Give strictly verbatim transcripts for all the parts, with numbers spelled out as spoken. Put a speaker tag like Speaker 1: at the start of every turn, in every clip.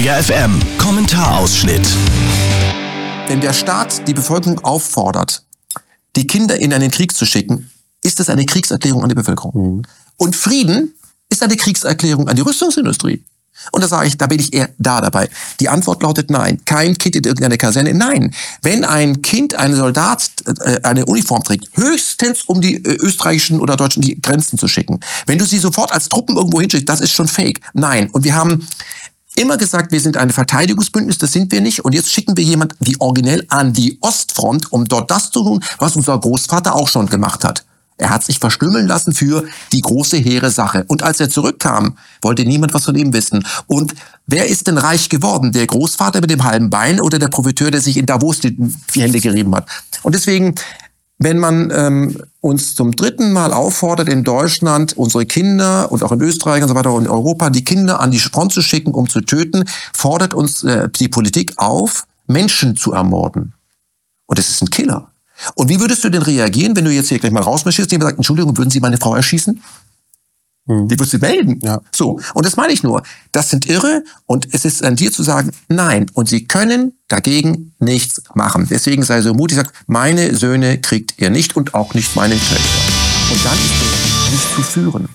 Speaker 1: Trigger F M, Kommentarausschnitt.
Speaker 2: Wenn der Staat die Bevölkerung auffordert, die Kinder in einen Krieg zu schicken, ist das eine Kriegserklärung an die Bevölkerung. Mhm. Und Frieden ist eine Kriegserklärung an die Rüstungsindustrie. Und da sage ich, da bin ich eher da dabei. Die Antwort lautet nein. Kein Kind in irgendeine Kaserne. Nein. Wenn ein Kind, ein Soldat äh, eine Uniform trägt, höchstens um die äh, österreichischen oder deutschen die Grenzen zu schicken. Wenn du sie sofort als Truppen irgendwo hinschickst, das ist schon fake. Nein. Und wir haben immer gesagt, wir sind ein Verteidigungsbündnis, das sind wir nicht. Und jetzt schicken wir jemand wie originell an die Ostfront, um dort das zu tun, was unser Großvater auch schon gemacht hat. Er hat sich verstümmeln lassen für die große, hehre Sache. Und als er zurückkam, wollte niemand was von ihm wissen. Und wer ist denn reich geworden? Der Großvater mit dem halben Bein oder der Profiteur, der sich in Davos die vier Hände gerieben hat? Und deswegen, wenn man ähm, uns zum dritten Mal auffordert, in Deutschland unsere Kinder und auch in Österreich und so weiter und in Europa die Kinder an die Front zu schicken, um zu töten, fordert uns äh, die Politik auf, Menschen zu ermorden. Und das ist ein Killer. Und wie würdest du denn reagieren, wenn du jetzt hier gleich mal rausmarschierst und jemand sagt, Entschuldigung, würden Sie meine Frau erschießen? Hm. Die würdest du melden. Ja. So. Und das meine ich nur. Das sind Irre und es ist an dir zu sagen, nein. Und sie können dagegen nichts machen. Deswegen sei so mutig, sag, meine Söhne kriegt ihr nicht und auch nicht meine Töchter. Und dann ist das nicht zu führen.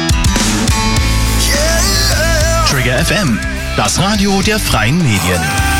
Speaker 1: Trigger F M, das Radio der freien Medien.